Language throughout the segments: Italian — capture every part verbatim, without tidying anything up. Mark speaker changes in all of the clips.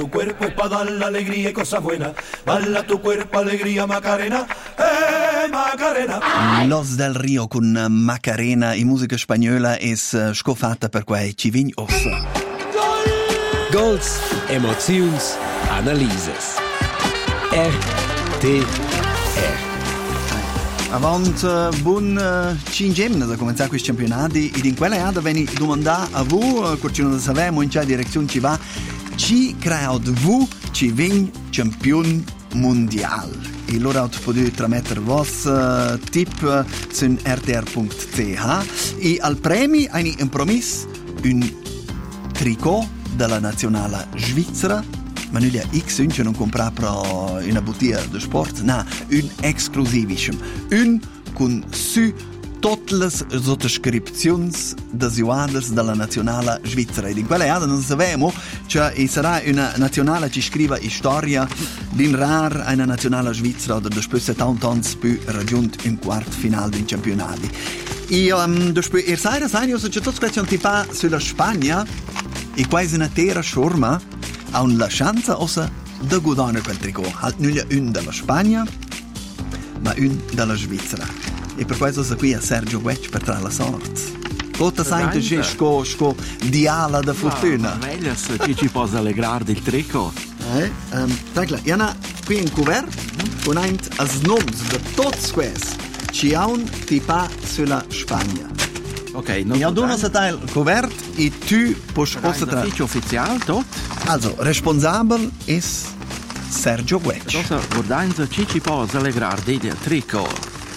Speaker 1: Tu cuerpo es pa' dar la alegría y cosa buena. Balla tu cuerpo, alegría, Macarena. Eh, Macarena.
Speaker 2: Los del Rio con Macarena in musica spagnola es uh, scofata per quei ci vign ossa.
Speaker 3: Goals, emozions, analises. R T R.
Speaker 2: Avant uh, buon uh, cingem da cominciare questi campionati ed in quella iada veni domanda a voi, qualcuno da sapere in che direzione ci va, ci credo voi ci vin campion mondial. E allora potete tramettere il vostro uh, tip uh, su r t r punto c h e al premio hai un promesso un tricot della nazionale svizzera. Ma noi a X un non comprare una bottiglia di sport, no, un exclusivissimo, un con su tutte le sottoscrizioni desiderate dalla nazionale svizzera. E in quella iada non sappiamo che sarà una nazionale che scrive storia din rar una nazionale svizzera che dopo settanta anni più raggiunto un quarto finale dei campionati. E um, dopo il sera sai che tutto questo ti fa sulla Spagna e quasi una terra sciorma ha una chance ossa da guadagnare quel tricot. Halt non è un della Spagna, ma un della Svizzera. E per questo sono qui a Sergio Guecci per trarre la sorte. Tutta sente che sco, sco di ala da fortuna.
Speaker 4: Ma meglio se ci ci possa allegrare del tricot.
Speaker 2: Eh, um, tranquilla, Jana, qui in cuvert, con ein als noms de tots questi, ci ha un tipa sulla Spagna.
Speaker 4: Ok, non
Speaker 2: Mi aduna se tal covert e tu puoi possa tra.
Speaker 4: Ufficio ufficiale tot.
Speaker 2: Also, responsabile is Sergio Guecci.
Speaker 4: Cosa vordanza ci ci possa allegrare del tricot.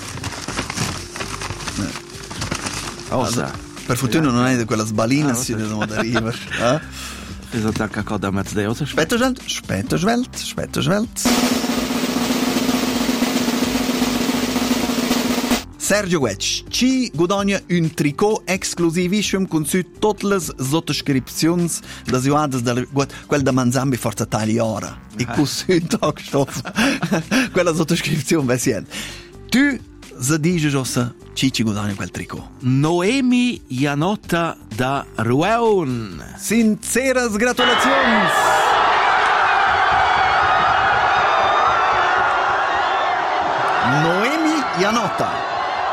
Speaker 4: Osa.
Speaker 2: Per fortuna non è di quella sbalina
Speaker 4: Ah,
Speaker 2: si
Speaker 4: osa.
Speaker 2: devono arriva. Eh?
Speaker 4: Is dat da coda met de osa?
Speaker 2: Aspetta svelt, aspetta svelt, aspetta svelt. Sergio Guecci ci guadagna un tricot exclusivissimo con su tutte le sottoscrizioni da usadas del quel da Manzambi forza tagliora e con su un talkstoff quella sottoscrizione vessien. Tu se dici ossa ci ci guadagna quel tricot.
Speaker 4: Noemi Janota da Rueun.
Speaker 2: Sinceras gratulazioni. Noemi Janota.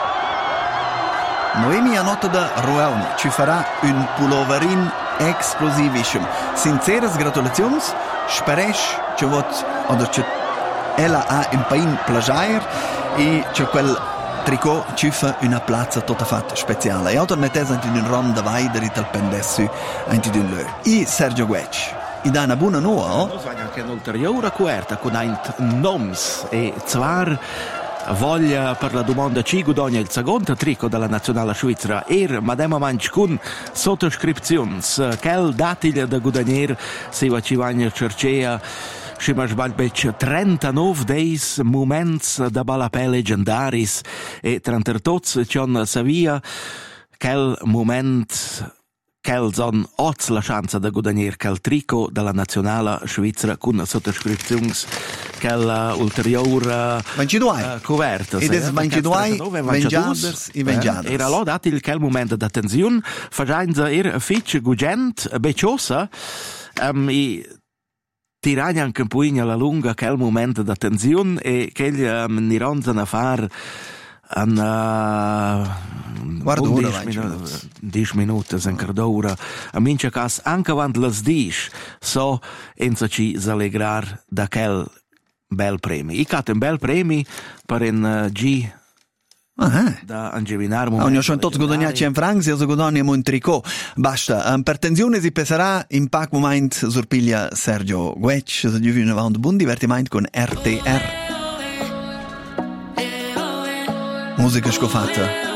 Speaker 2: Noemi Janota da Rueun ci farà un pulloverin exclusivissimo. Sinceras gratulazioni. Speresh che vot oder che ella ha un pain plagiair e che quel tricot ci fa una piazza tutta fatta speciale. E autor mettesa anche un rom da vaidere tal pendessu anche di un lö. E Sergio Guecci. I dà una buona nuova, oh?
Speaker 4: Nos vaga anche un'ulteriore coerta con ein noms e zwar voglia per la domanda ci guadagna il secondo tricot della nazionale svizzera er madema manch con sottoscrizions quel datil da guadagner se va ci vagna cercea ci ma sbalbec trentanove days moments da balapè legendaris e trentotoz c'on savia quel moment quel zon oz la chance da guadagner quel tricot della nazionale svizzera con sottoscrizions quella ulteriore
Speaker 2: ventiduai.
Speaker 4: uh, coverta.
Speaker 2: Ed es ventiduai vengiaders e vengiaders.
Speaker 4: Era là dat il quel momento d'attenzione, facenza er fitch gugent, beciosa, um, e tiragna anche un po' alla lunga quel momento d'attenzione e che gli um, nironzano a fare an uh,
Speaker 2: Guarda ora,
Speaker 4: dieci minuti, anche d'ora. A mince cas, anche quando les dici, so, enza ci s'allegrar da quel bel premio. I cat un bel premio per un uh, G
Speaker 2: Ah, eh.
Speaker 4: da angeminar
Speaker 2: Ah, ogni sono tutti guadagnati in francs e guadagnano un tricot. Basta. Um, per tensione si penserà in pac moment sorpiglia Sergio Guecci. Se gli viene un buon divertimento con R T R. Musica scofata.